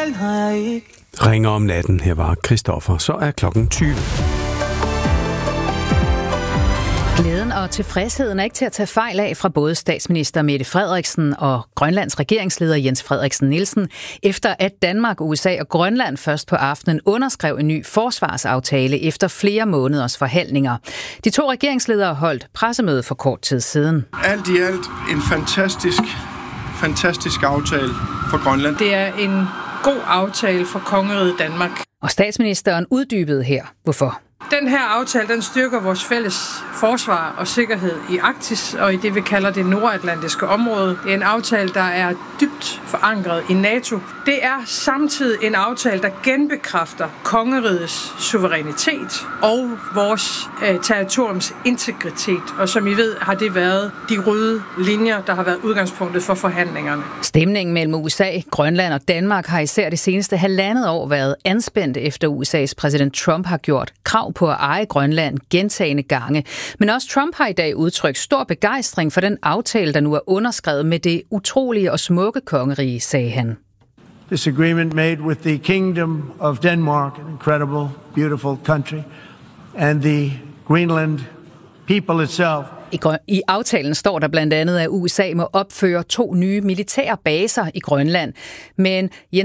selv har jeg ikke. Ringer om natten. Her var Christoffer. Så er klokken 20. Glæden og tilfredsheden er ikke til at tage fejl af fra både statsminister Mette Frederiksen og Grønlands regeringsleder Jens Frederiksen Nielsen, efter at Danmark, USA og Grønland først på aftenen underskrev en ny forsvarsaftale efter flere måneders forhandlinger. De to regeringsledere holdt pressemøde for kort tid siden. Alt i alt en fantastisk aftale for Grønland. Det er en god aftale for kongeriget Danmark. Og statsministeren uddybede her, hvorfor. Den her aftale, den styrker vores fælles forsvar og sikkerhed i Arktis og i det, vi kalder det nordatlantiske område. Det er en aftale, der er dybt forankret i NATO. Det er samtidig en aftale, der genbekræfter kongerigets suverænitet og vores territoriums integritet. Og som I ved, har det været de røde linjer, der har været udgangspunktet for forhandlingerne. Stemningen mellem USA, Grønland og Danmark har især det seneste 1,5 år været anspændt, efter USA's præsident Trump har gjort krav på at eje Grønland gentagne gange. Men også Trump har i dag udtrykt stor begejstring for den aftale, der nu er underskrevet med det utrolige og smukke kongerige, sagde han. This agreement made with the Kingdom of Denmark, an incredible, beautiful country, and the Greenland people itself. I aftalen står der blandt andet, at USA må opføre 2 nye militære baser i Grønland. Men Jens